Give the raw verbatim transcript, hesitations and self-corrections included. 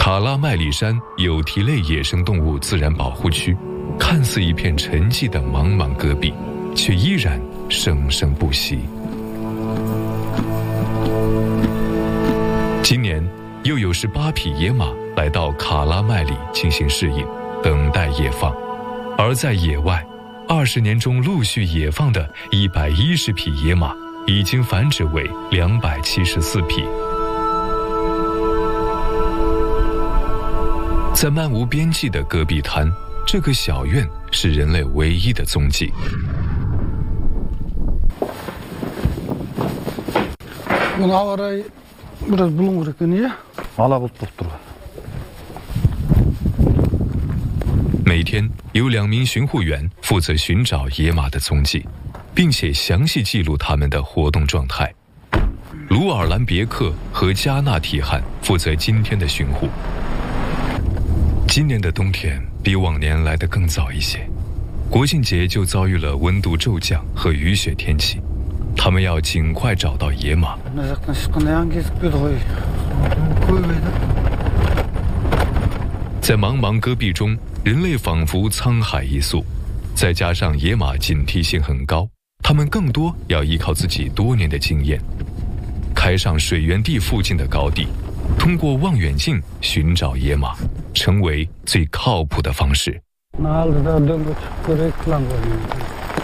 卡拉麦里山有蹄类野生动物自然保护区，看似一片沉寂的茫茫戈壁，却依然生生不息。今年又有十八匹野马来到卡拉麦里进行适应，等待野放。而在野外，二十年中陆续野放的一百一十匹野马，已经繁殖为两百七十四匹。在漫无边际的戈壁滩，这个小院是人类唯一的踪迹。每天有两名巡护员负责寻找野马的踪迹，并且详细记录它们的活动状态。卢尔兰别克和加纳提汉负责今天的巡护。今年的冬天比往年来得更早一些，国庆节就遭遇了温度骤降和雨雪天气，他们要尽快找到野马。在茫茫戈壁中，人类仿佛沧海一粟，再加上野马警惕性很高，他们更多要依靠自己多年的经验，开上水源地附近的高地，通过望远镜寻找野马，成为最靠谱的方式。